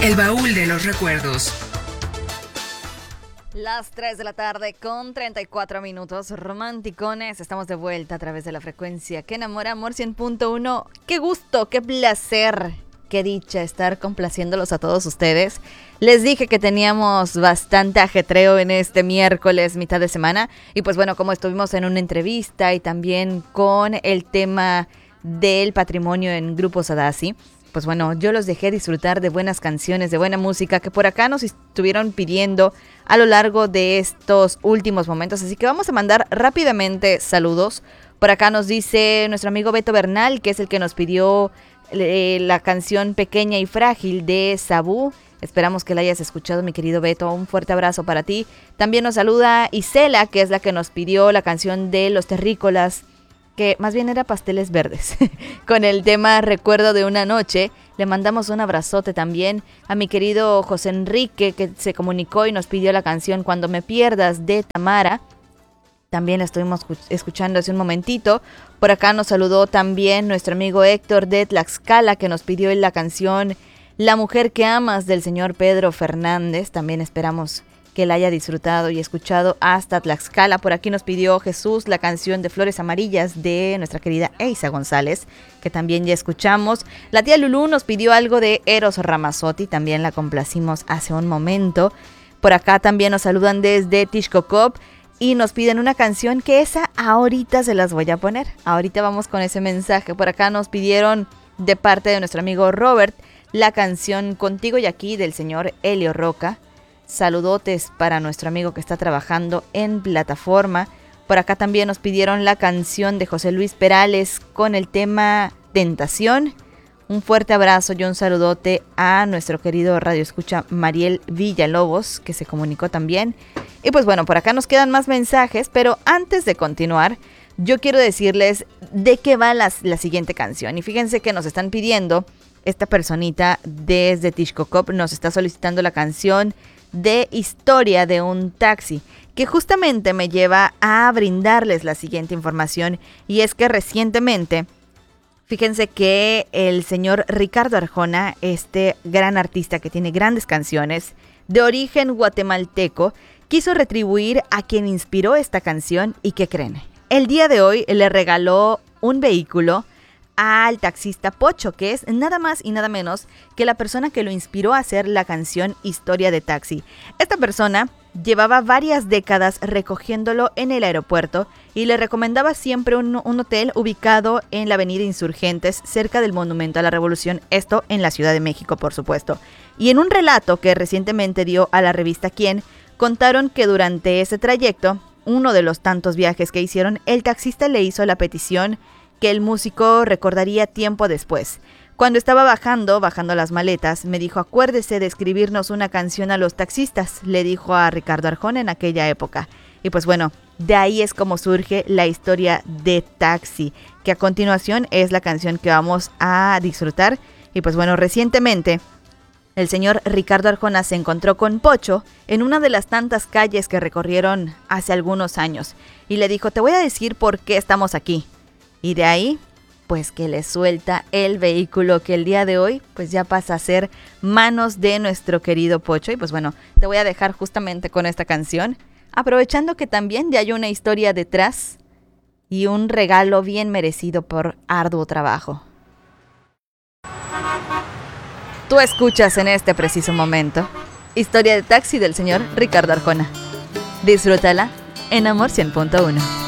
El baúl de los recuerdos. Las 3 de la tarde con 34 minutos, romanticones. Estamos de vuelta a través de la frecuencia que enamora, Amor 100.1. Qué gusto, qué placer, qué dicha estar complaciéndolos a todos ustedes. Les dije que teníamos bastante ajetreo en este miércoles, mitad de semana. Y pues bueno, como estuvimos en una entrevista y también con el tema del patrimonio en Grupo Sadassi, pues bueno, yo los dejé disfrutar de buenas canciones, de buena música que por acá nos estuvieron pidiendo a lo largo de estos últimos momentos. Así que vamos a mandar rápidamente saludos. Por acá nos dice nuestro amigo Beto Bernal, que es el que nos pidió la canción Pequeña y Frágil de Sabú. Esperamos que la hayas escuchado, mi querido Beto. Un fuerte abrazo para ti. También nos saluda Isela, que es la que nos pidió la canción de Los Terrícolas, que más bien era Pasteles Verdes, con el tema Recuerdo de una noche. Le mandamos un abrazote también a mi querido José Enrique, que se comunicó y nos pidió la canción Cuando me pierdas de Tamara. También la estuvimos escuchando hace un momentito. Por acá nos saludó también nuestro amigo Héctor de Tlaxcala, que nos pidió la canción La mujer que amas del señor Pedro Fernández. También esperamos que la haya disfrutado y escuchado hasta Tlaxcala. Por aquí nos pidió Jesús la canción de Flores Amarillas de nuestra querida Eiza González, que también ya escuchamos. La tía Lulú nos pidió algo de Eros Ramazzotti, también la complacimos hace un momento. Por acá también nos saludan desde Tixcocop y nos piden una canción que esa ahorita se las voy a poner. Ahorita vamos con ese mensaje. Por acá nos pidieron de parte de nuestro amigo Robert la canción Contigo y Aquí del señor Helio Roca. Saludotes para nuestro amigo que está trabajando en plataforma. Por acá también nos pidieron la canción de José Luis Perales con el tema Tentación. Un fuerte abrazo y un saludote a nuestro querido radioescucha Mariel Villalobos, que se comunicó también. Y pues bueno, por acá nos quedan más mensajes, pero antes de continuar, yo quiero decirles de qué va la siguiente canción. Y fíjense que nos están pidiendo, esta personita desde Tixcocop nos está solicitando la canción de Historia de un taxi, que justamente me lleva a brindarles la siguiente información, y es que recientemente, fíjense que el señor Ricardo Arjona, este gran artista que tiene grandes canciones, de origen guatemalteco, quiso retribuir a quien inspiró esta canción. ¿Y qué creen? El día de hoy le regaló un vehículo al taxista Pocho, que es nada más y nada menos que la persona que lo inspiró a hacer la canción Historia de Taxi. Esta persona llevaba varias décadas recogiéndolo en el aeropuerto y le recomendaba siempre un hotel ubicado en la avenida Insurgentes, cerca del Monumento a la Revolución, esto en la Ciudad de México, por supuesto. Y en un relato que recientemente dio a la revista Quién, contaron que durante ese trayecto, uno de los tantos viajes que hicieron, el taxista le hizo la petición que el músico recordaría tiempo después. Cuando estaba bajando las maletas, me dijo: acuérdese de escribirnos una canción a los taxistas, le dijo a Ricardo Arjona en aquella época. Y pues bueno, de ahí es como surge la Historia de Taxi, que a continuación es la canción que vamos a disfrutar. Y pues bueno, recientemente el señor Ricardo Arjona se encontró con Pocho en una de las tantas calles que recorrieron hace algunos años y le dijo: te voy a decir por qué estamos aquí. Y de ahí, pues que le suelta el vehículo que el día de hoy pues ya pasa a ser manos de nuestro querido Pocho. Y pues bueno, te voy a dejar justamente con esta canción, aprovechando que también ya hay una historia detrás y un regalo bien merecido por arduo trabajo. Tú escuchas en este preciso momento Historia de Taxi del señor Ricardo Arjona. Disfrútala en Amor 100.1.